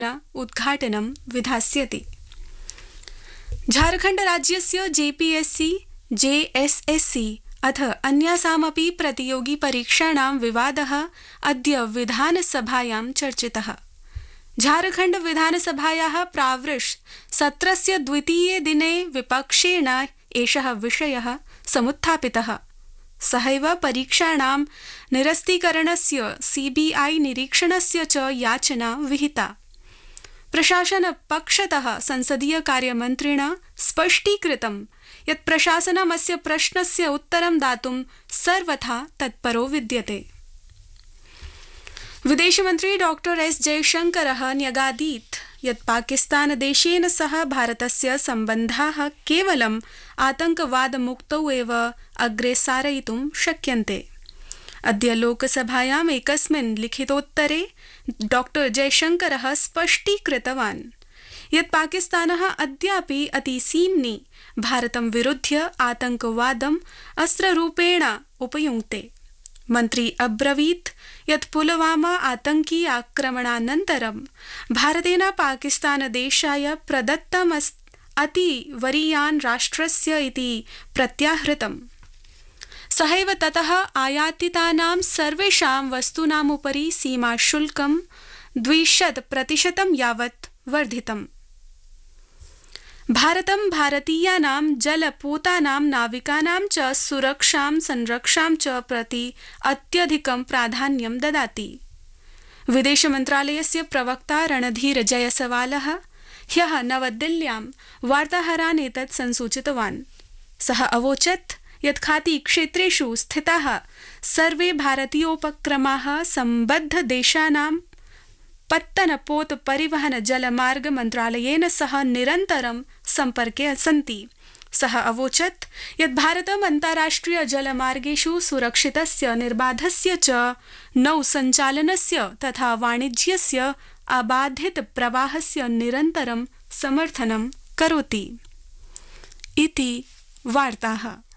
उद्घाटनं विधास्यति। झारखण्डराज्यस्य JPSC, JSSC अथ अन्यासामपि प्रतियोगिपरीक्षाणां विवादः अद्य विधानसभायां चर्चितः। झारखण्ड विधानसभायाः प्रावृष्सत्रस्य द्वितीये दिने विपक्षेण एषः विषयः समुत्थापितः। सहैव परीक्षाणां निरस्तीकरणस्य सीबीआई निरीक्षणस्य च याचना विहिता। प्रशासनपक्षतः संसदीय कार्यमन्त्रिणा स्पष्टीकृतं यत् प्रशासनम् अस्य प्रश्नस्य उत्तरं दातुं सर्वथा तत्परो विद्यते। विदेशमन्त्री डॉक्टर एस जयशंकरः न्यगादीत् यत् पाकिस्तानदेशेन सह भारतस्य सम्बन्धाः केवलम् आतङ्कवादमुक्तौ एव अग्रे सारयितुं शक्यन्ते। अद्य लोकसभायाम् एकस्मिन् लिखितोत्तरे डॉक्टर जयशंकरः स्पष्टीकृतवान् यत् पाकिस्तानः अद्यापि अतिसीम्नि भारतं विरुध्य आतङ्कवादम् अस्त्ररूपेण उपयुङ्क्ते। मन्त्री अब्रवीत् यत् पुलवामा आतंकी आक्रमणानन्तरं भारतेन पाकिस्तानदेशाय प्रदत्तम् अतिवरीयान् राष्ट्रस्य इति प्रत्याहृतम्। सहैव ततः आयातितानां सर्वेषां वस्तूनामुपरि सीमाशुल्कं 200% यावत् वर्धितम्। भारतं भारतीयानां जलपोतानां नाविकानां च सुरक्षां संरक्षां च प्रति अत्यधिकं प्राधान्यं ददाति। विदेशमन्त्रालयस्य प्रवक्ता रणधीर जयसवालः ह्यः नवदिल्ल्यां वार्ताहरान् एतत् संसूचितवान्। सः अवोचत् यत् खातीक्षेत्रेषु स्थिताः सर्वे भारतीयोपक्रमाः सम्बद्धदेशानां पत्तनपोत परिवहन जलमार्ग मन्त्रालयेन सह निरन्तरं सम्पर्के सन्ति। सः अवोचत् यत् भारतम् अन्ताराष्ट्रिय जलमार्गेषु सुरक्षितस्य निर्बाधस्य च नौसञ्चालनस्य तथा वाणिज्यस्य अबाधित प्रवाहस्य निरन्तरं समर्थनं करोति। इति वार्ताः।